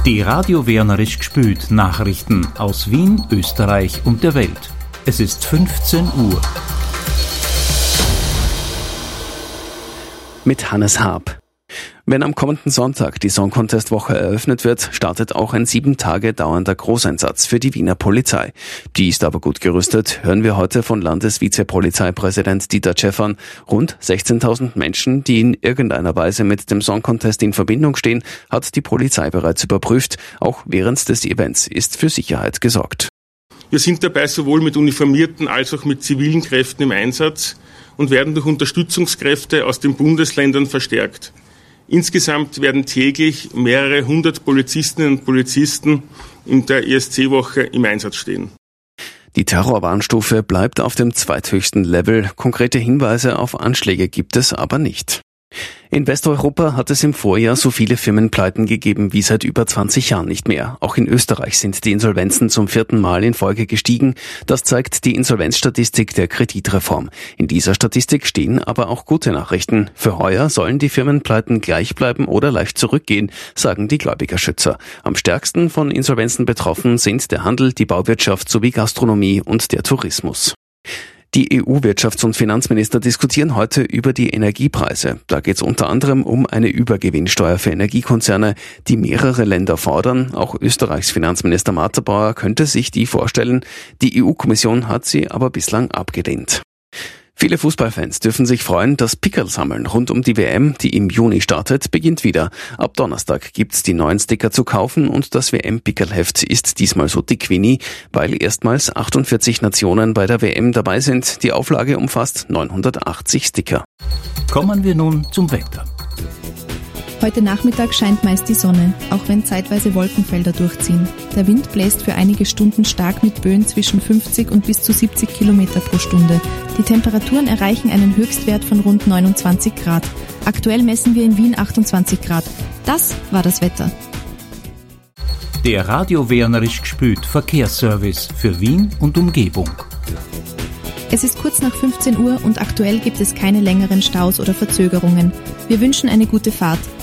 Die Radio Wienerisch gspült Nachrichten aus Wien, Österreich und der Welt. Es ist 15 Uhr. Mit Hannes Haab. Wenn am kommenden Sonntag die Song Contest Woche eröffnet wird, startet auch ein 7 Tage dauernder Großeinsatz für die Wiener Polizei. Die ist aber gut gerüstet, hören wir heute von Landesvizepolizeipräsident Dieter Tschäffern. Rund 16.000 Menschen, die in irgendeiner Weise mit dem Song Contest in Verbindung stehen, hat die Polizei bereits überprüft. Auch während des Events ist für Sicherheit gesorgt. Wir sind dabei sowohl mit uniformierten als auch mit zivilen Kräften im Einsatz und werden durch Unterstützungskräfte aus den Bundesländern verstärkt. Insgesamt werden täglich mehrere hundert Polizistinnen und Polizisten in der ESC-Woche im Einsatz stehen. Die Terrorwarnstufe bleibt auf dem zweithöchsten Level. Konkrete Hinweise auf Anschläge gibt es aber nicht. In Westeuropa hat es im Vorjahr so viele Firmenpleiten gegeben wie seit über 20 Jahren nicht mehr. Auch in Österreich sind die Insolvenzen zum 4. Mal in Folge gestiegen. Das zeigt die Insolvenzstatistik der Kreditreform. In dieser Statistik stehen aber auch gute Nachrichten. Für heuer sollen die Firmenpleiten gleich bleiben oder leicht zurückgehen, sagen die Gläubigerschützer. Am stärksten von Insolvenzen betroffen sind der Handel, die Bauwirtschaft sowie Gastronomie und der Tourismus. Die EU-Wirtschafts- und Finanzminister diskutieren heute über die Energiepreise. Da geht es unter anderem um eine Übergewinnsteuer für Energiekonzerne, die mehrere Länder fordern. Auch Österreichs Finanzminister Materbauer könnte sich die vorstellen. Die EU-Kommission hat sie aber bislang abgelehnt. Viele Fußballfans dürfen sich freuen, das Pickerl-Sammeln rund um die WM, die im Juni startet, beginnt wieder. Ab Donnerstag gibt's die neuen Sticker zu kaufen und das WM-Pickerl-Heft ist diesmal so dick wie nie, weil erstmals 48 Nationen bei der WM dabei sind. Die Auflage umfasst 980 Sticker. Kommen wir nun zum Wetter. Heute Nachmittag scheint meist die Sonne, auch wenn zeitweise Wolkenfelder durchziehen. Der Wind bläst für einige Stunden stark mit Böen zwischen 50 und bis zu 70 Kilometer pro Stunde. Die Temperaturen erreichen einen Höchstwert von rund 29 Grad. Aktuell messen wir in Wien 28 Grad. Das war das Wetter. Der Radio Wienerisch gspült Verkehrsservice für Wien und Umgebung. Es ist kurz nach 15 Uhr und aktuell gibt es keine längeren Staus oder Verzögerungen. Wir wünschen eine gute Fahrt.